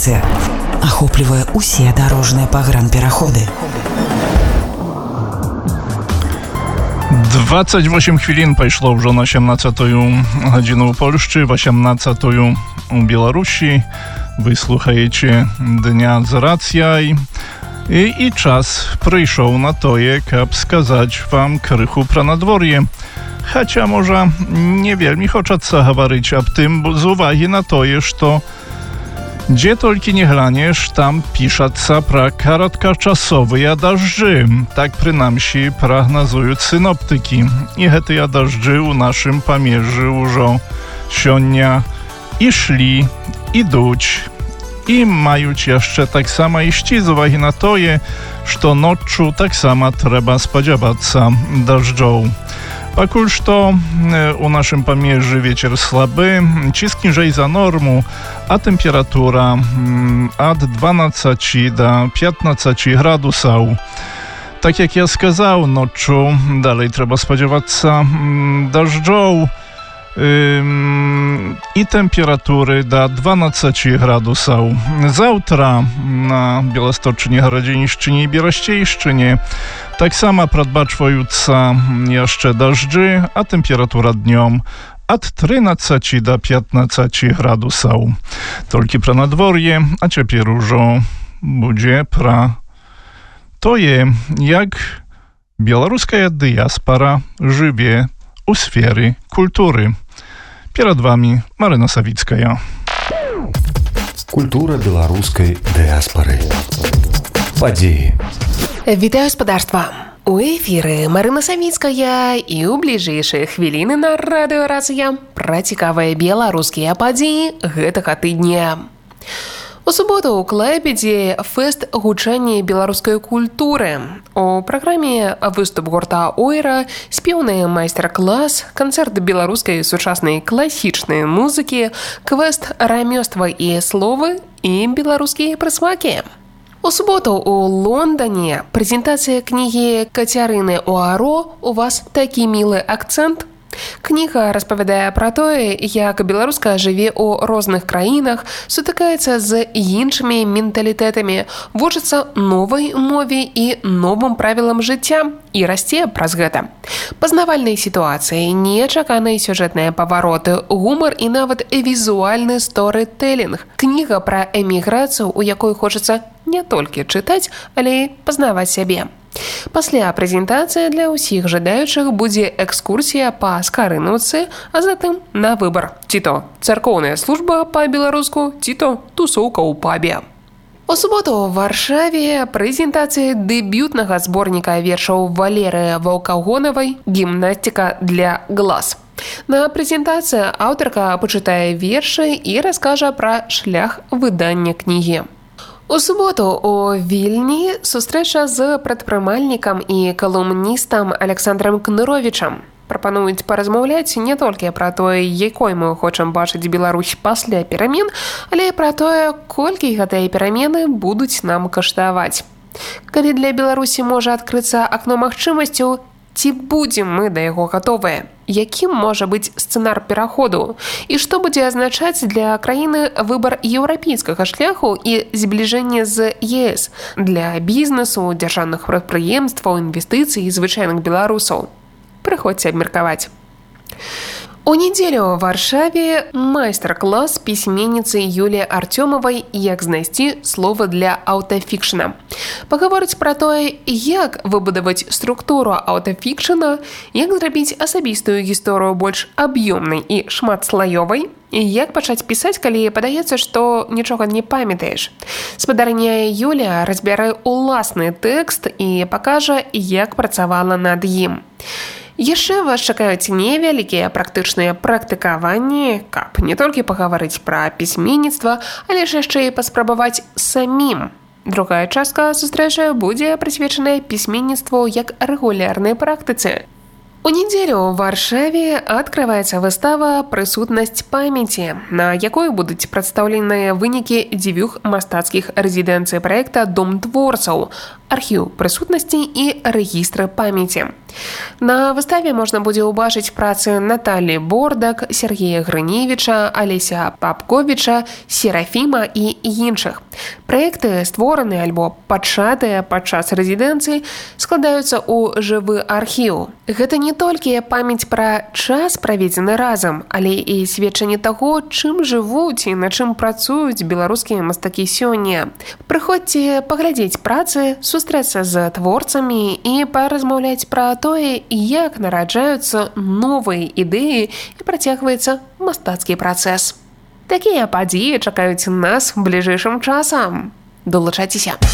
інфармацыя ахоплівае ўсе дарожныя пагранпераходы. 28 хвілін пайшло ўжо на 17-ю гадзіну ў Польшчы, 18-ю у Беларусі. Вы слухаеце Дня з рацыяй. І час прыйшоў на тое, каб сказаць вам крыху пра надвор'е. Хаця, можа, не вельмі хочацца гаварыць аб тым, з увагі на тое, што дзе толькі не глянеш, там пішацца пра кароткачасовыя дажджы. Так, прынамсі, прагназуюць сіноптыкі. І гэтыя дажджы ў нашым памежжы ўжо сёння ішлі, ідуць і маюць яшчэ таксама ісці з увагі на тое, што ноччу таксама трэба спадзявацца дажджоў. Пакуль што у нашым памежжы вецер слабы, ціск ніжэй за норму, а тэмпература ад 12 до 15 градусаў. Так як я сказаў, ноччу далей трэба спадзявацца дажджоў і тэмпературы да 12 градусаў. Заўтра на Беласточчыне, Гарадзенішчыне і Берасцейшчыне таксама прадбачваюцца яшчэ дажджы, а тэмпература днём ад 13 до 15 градусаў. Толькі пра надвор'е, а цяпер ужо будзе пра тое, як беларуская дыяспара жыве у сферы культуры. Перад вами Марына Савіцкая. Культура беларускай дыяспары. Падзеі. Вітаю, спадарства! У эфіры Марына Савіцкая і ў бліжэйшыя хвіліны на радыё Рацыя пра цікавыя беларускія падзеі гэтага тыдня. У суботу ў Клайпедзе фэст гучання беларускай культуры. У праграме выступ гурта «Ойра», спеўны майстар-клас, канцэрт беларускай сучаснай класічнай музыкі, квест «Рамёства і словы» і беларускія прысмакі. У суботу у Лондоне прэзентацыя кнігі Кацярыны Уаро «У вас такі мілы акцэнт». Кніга распавядае пра тое, як беларуска жыве ў розных краінах, сутыкаецца з іншымі менталітэтамі, вучыцца новай мове і новым правілам жыцця і расце праз гэта. Пазнавальныя сітуацыі, нечаканыя сюжэтныя павароты, гумар і нават візуальны сторытэлінг. Кніга пра эміграцыю, у якой хочацца не толькі чытаць, але і пазнаваць сябе. Пасля прэзентацыя для ўсіх жадаючых будзе экскурсія па Скарынаўцы, а затым на выбар. Ці то царкоўная служба па-беларуску, ці то тусоўка ў пабе. У суботу ў Варшаве прэзентацыя дэбютнага зборніка вершаў Валеры Ваўкагонавай «Гімнастика для глаз». На прэзентацыі аўтарка пачытае вершы і раскажа пра шлях выдання кнігі. У суботу у Вільні сустрэча з прадпрымальнікам і калумністам Александрам Кныровічам. Прапануюць паразмаўляць не толькі пра тое, якой мы хочам бачыць Беларусь пасля перамен, але і пра тое, колькі гэтыя перамены будуць нам каштаваць. Калі для Беларусі можа адкрыцца акно магчымасцяў, ці будзем мы да яго гатовыя? Якім можа быць сцэнар пераходу? І што будзе азначаць для краіны выбар еўрапейскага шляху і збліжэнне з ЕС для бізнесу, дзяржаўных прадпрыемстваў, інвестыцый і звычайных беларусаў? Прыходзьце абмеркаваць. У нядзелю ў Варшаве майстар-клас пісьменніцы Юліі Артёмавай «Як знайсці словы для аўтафікшна». Пагаворыць пра тое, як выбудаваць структуру аўтафікшна, як зрабіць асабістую гісторыю больш аб'ёмнай і шматслаёвай, і як пачаць пісаць, калі падаецца, што нічога не памятаеш. Спадарня Юлія разбярэ уласны тэкст і пакажа, як працавала над ім. Яшчэ вас чакаюць невялікія практычныя практыкаванні, каб не толькі пагаварыць пра пісьменніцтва, але ж яшчэ і паспрабаваць самім. Другая частка сустрэчы будзе прысвечаная пісьменніцтву як рэгулярнай практыцы. У нядзелю ў Варшаве адкрываецца выстава «Прысутнасць памяці», на якой будуць прадстаўленыя вынікі 9 мастацкіх рэзідэнцый праекта «Дом творцаў», архіў прысутнасці і рэгістры памяці. На выставе можна будзе ўбачыць працы Наталі Бордак, Сергея Грыневіча, Алеся Папковіча, Серафіма і іншых. Праекты, створаныя альбо пачатыя падчас рэзідэнцыі, складаюцца ў жывы архіў. Гэта не толькі памяць пра час, праведзены разам, але і сведчанне таго, чым жывуць і на чым працуюць беларускія мастакі сёння. Прыходзьце паглядзець працы, сустрэцца з творцамі і паразмаўляць пра тое, як нараджаюцца новыя ідэі і працягваецца мастацкі працэс. Такія падзеі чакаюць нас бліжэйшым часам. Долучайцеся!